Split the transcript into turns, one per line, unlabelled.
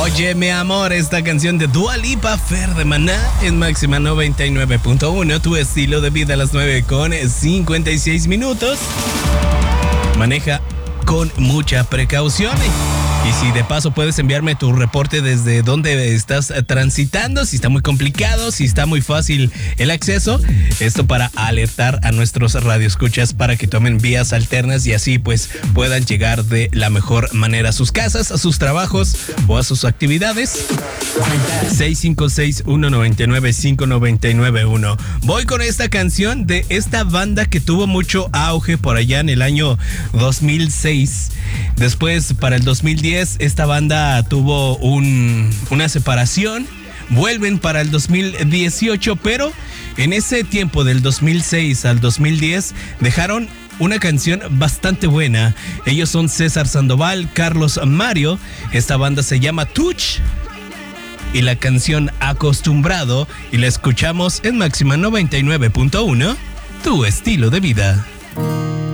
Oye, mi amor, esta canción de Dua Lipa, Fer de Maná, en Máxima 99.1, tu estilo de vida a las 9:56. Maneja con mucha precaución. Y si de paso puedes enviarme tu reporte desde donde estás transitando, si está muy complicado, si está muy fácil el acceso, esto para alertar a nuestros radioescuchas para que tomen vías alternas y así pues puedan llegar de la mejor manera a sus casas, a sus trabajos o a sus actividades. 656-199-5991. Voy con esta canción de esta banda que tuvo mucho auge por allá en el año 2006. Después, para el 2010, esta banda tuvo una separación. Vuelven para el 2018, pero en ese tiempo del 2006 al 2010 dejaron una canción bastante buena. Ellos son César Sandoval, Carlos Mario. Esta banda se llama Touch y la canción Acostumbrado, y la escuchamos en Máxima 99.1, tu estilo de vida.